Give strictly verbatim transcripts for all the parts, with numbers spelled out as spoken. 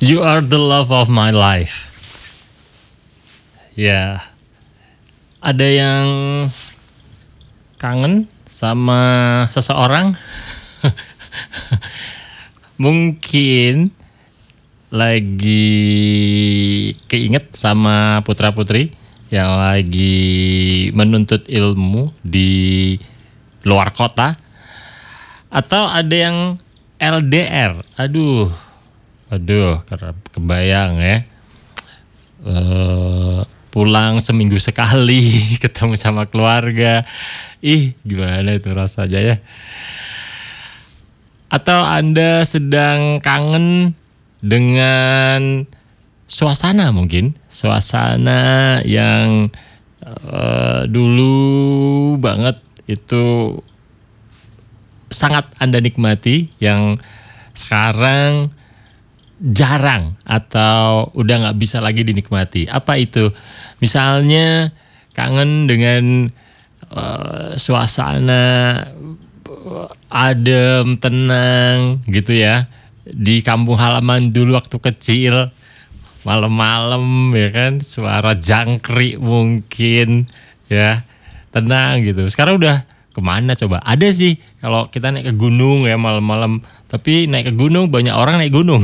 You are the love of my life. Ya, ada yang kangen sama seseorang. Mungkin lagi keinget sama putra-putri yang lagi menuntut ilmu di luar kota. Atau ada yang L D R. Aduh, aduh, kebayang ya. Uh, pulang seminggu sekali ketemu sama keluarga. Ih, gimana itu rasanya ya. Atau Anda sedang kangen dengan suasana mungkin. Suasana yang uh, dulu banget itu sangat Anda nikmati, yang sekarang jarang atau udah gak bisa lagi dinikmati. Apa itu? Misalnya kangen dengan uh, suasana adem, tenang gitu ya. Di kampung halaman dulu waktu kecil, malam-malam ya kan, suara jangkrik mungkin ya, tenang gitu. Sekarang udah kemana coba? Ada sih kalau kita naik ke gunung ya malam-malam, tapi naik ke gunung banyak orang naik gunung.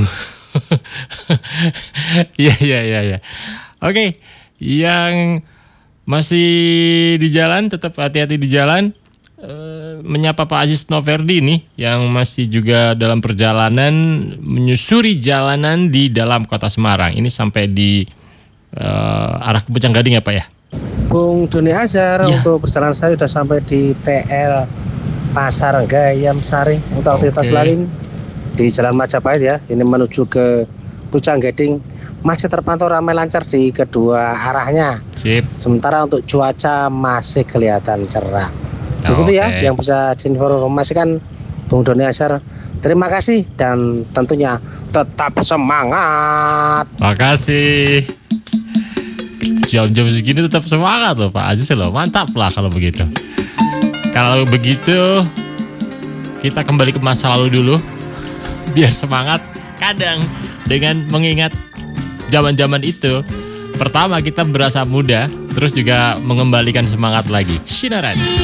Iya iya iya ya. Oke, yang masih di jalan tetap hati-hati di jalan. E, menyapa Pak Aziz Noverdi nih yang masih juga dalam perjalanan menyusuri jalanan di dalam kota Semarang. Ini sampai di e, arah ke Pucanggading ya Pak ya? Bung Doni Azhar, ya. Untuk perjalanan saya sudah sampai di T L Pasar Gayam Sari untuk aktivitas okay. lain di Jalan Majapahit ya. Ini menuju ke Pucanggading, masih terpantau ramai lancar di kedua arahnya. Sip. Sementara untuk cuaca masih kelihatan cerah. Begitu okay. ya yang bisa diinformasikan Bung Doni Azhar. Terima kasih dan tentunya tetap semangat. Makasih. Jam-jam segini tetap semangat loh Pak Aziz loh. Mantap lah kalau begitu. Kalau begitu kita kembali ke masa lalu dulu biar semangat. Kadang dengan mengingat zaman-zaman itu, pertama kita berasa muda, terus juga mengembalikan semangat lagi. Sinaran.